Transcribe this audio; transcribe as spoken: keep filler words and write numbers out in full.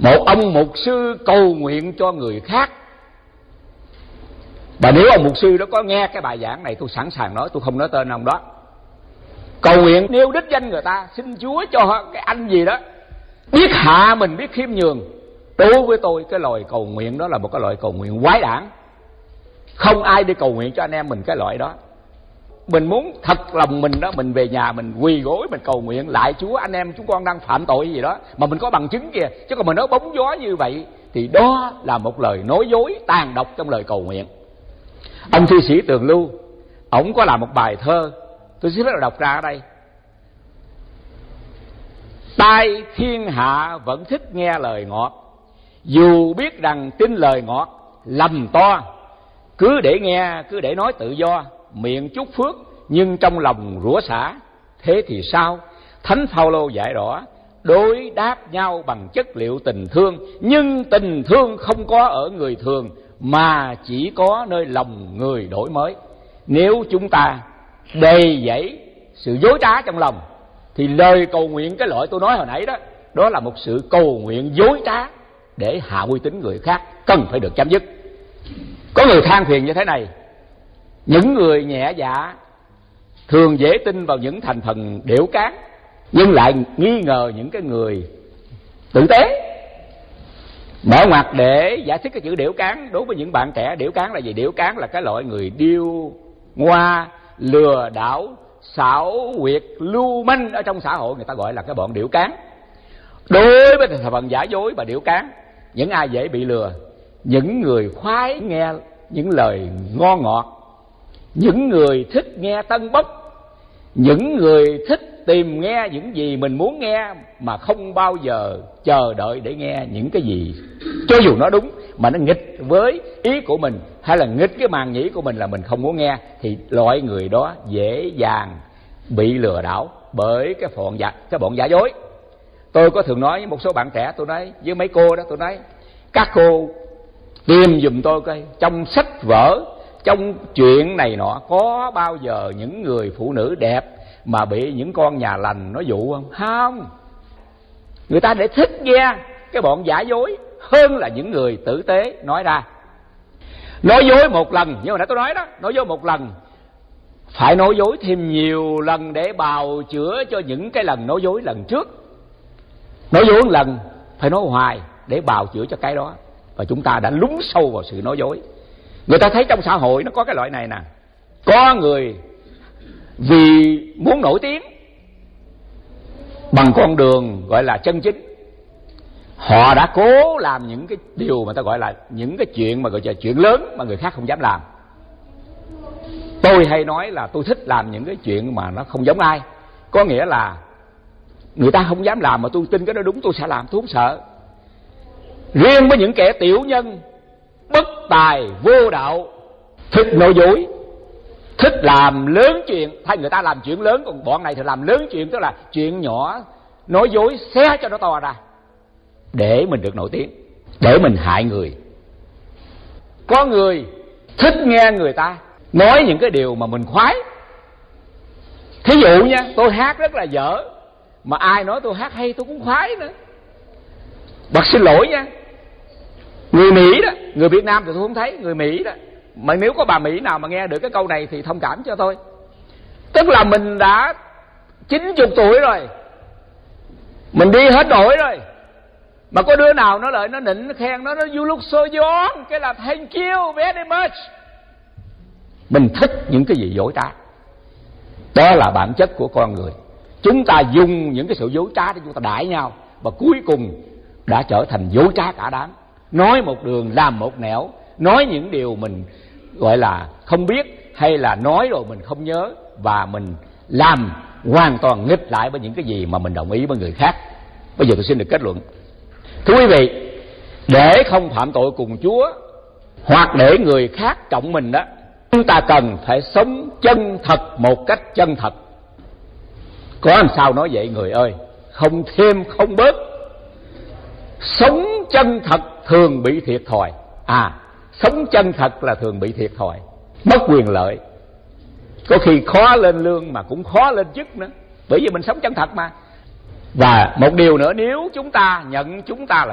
Một ông mục sư cầu nguyện cho người khác. Và nếu ông mục sư đó có nghe cái bài giảng này, tôi sẵn sàng nói, tôi không nói tên ông đó. Cầu nguyện nêu đích danh người ta, xin Chúa cho cái anh gì đó biết hạ mình, biết khiêm nhường. Đối với tôi, cái loại cầu nguyện đó là một cái loại cầu nguyện quái đản. Không ai đi cầu nguyện cho anh em mình cái loại đó. Mình muốn thật lòng mình đó, mình về nhà mình quỳ gối mình cầu nguyện lại Chúa, anh em chúng con đang phạm tội gì đó mà mình có bằng chứng kìa. Chứ còn mình nói bóng gió như vậy thì đó là một lời nói dối tàn độc trong lời cầu nguyện. Ông thi sĩ Tường Lưu, ổng có làm một bài thơ, tôi xin phép đọc ra ở đây. Tai thiên hạ vẫn thích nghe lời ngọt, dù biết rằng tin lời ngọt lầm to. Cứ để nghe, cứ để nói tự do, miệng chúc phước nhưng trong lòng rủa xả. Thế thì sao? Thánh Phaolô dạy rõ, đối đáp nhau bằng chất liệu tình thương, nhưng tình thương không có ở người thường mà chỉ có nơi lòng người đổi mới. Nếu chúng ta đầy dẫy sự dối trá trong lòng thì lời cầu nguyện cái loại tôi nói hồi nãy đó, đó là một sự cầu nguyện dối trá để hạ uy tín người khác, cần phải được chấm dứt. Có người than phiền như thế này: những người nhẹ dạ thường dễ tin vào những thành phần đểu cáng, nhưng lại nghi ngờ những cái người tử tế. Mở ngoặt để giải thích cái chữ đểu cáng đối với những bạn trẻ. Đểu cáng là gì? Đểu cáng là cái loại người điêu ngoa, lừa đảo, xảo quyệt, lưu manh ở trong xã hội, người ta gọi là cái bọn đểu cáng. Đối với thành phần giả dối và đểu cáng, những ai dễ bị lừa? Những người khoái nghe những lời ngon ngọt, những người thích nghe tân bốc, những người thích tìm nghe những gì mình muốn nghe mà không bao giờ chờ đợi để nghe những cái gì cho dù nó đúng mà nó nghịch với ý của mình, hay là nghịch cái màng nhĩ của mình là mình không muốn nghe. Thì loại người đó dễ dàng bị lừa đảo bởi cái bọn giả, cái bọn giả dối. Tôi có thường nói với một số bạn trẻ, tôi nói với mấy cô đó, tôi nói các cô tìm giùm tôi coi, trong sách vở, trong chuyện này nọ có bao giờ những người phụ nữ đẹp mà bị những con nhà lành nói dụ không? Không. Người ta để thích nghe cái bọn giả dối hơn là những người tử tế nói ra. Nói dối một lần, như hồi nãy tôi nói đó, nói dối một lần phải nói dối thêm nhiều lần để bào chữa cho những cái lần nói dối lần trước. Nói dối một lần phải nói hoài để bào chữa cho cái đó. Và chúng ta đã lún sâu vào sự nói dối. Người ta thấy trong xã hội nó có cái loại này nè. Có người vì muốn nổi tiếng bằng con đường gọi là chân chính, họ đã cố làm những cái điều mà ta gọi là những cái chuyện mà gọi là chuyện lớn mà người khác không dám làm. Tôi hay nói là tôi thích làm những cái chuyện mà nó không giống ai. Có nghĩa là người ta không dám làm mà tôi tin cái đó đúng, tôi sẽ làm, tôi không sợ. Riêng với những kẻ tiểu nhân, bất tài, vô đạo, thích nói dối, thích làm lớn chuyện, thay người ta làm chuyện lớn, còn bọn này thì làm lớn chuyện, tức là chuyện nhỏ nói dối xé cho nó to ra để mình được nổi tiếng, để mình hại người. Có người thích nghe người ta nói những cái điều mà mình khoái. Thí dụ nha, tôi hát rất là dở mà ai nói tôi hát hay tôi cũng khoái nữa. Bác xin lỗi nha, người Mỹ đó, người Việt Nam thì tôi không thấy, người Mỹ đó, mà nếu có bà Mỹ nào mà nghe được cái câu này thì thông cảm cho tôi. Tức là mình đã chín mươi tuổi rồi, mình đi hết nổi rồi, mà có đứa nào nó lại nó nịnh nó khen nó, nó you look so young, cái là thank you very much. Mình thích những cái gì dối trá. Đó là bản chất của con người. Chúng ta dùng những cái sự dối trá để chúng ta đãi nhau, và cuối cùng đã trở thành dối trá cả đám. Nói một đường làm một nẻo, nói những điều mình gọi là không biết, hay là nói rồi mình không nhớ, và mình làm hoàn toàn nghịch lại với những cái gì mà mình đồng ý với người khác. Bây giờ tôi xin được kết luận. Thưa quý vị, để không phạm tội cùng Chúa hoặc để người khác trọng mình đó, chúng ta cần phải sống chân thật một cách chân thật. Có làm sao nói vậy người ơi, không thêm không bớt. Sống chân thật thường bị thiệt thòi. À, sống chân thật là thường bị thiệt thòi, mất quyền lợi, có khi khó lên lương mà cũng khó lên chức nữa, bởi vì mình sống chân thật mà. Và một điều nữa, nếu chúng ta nhận chúng ta là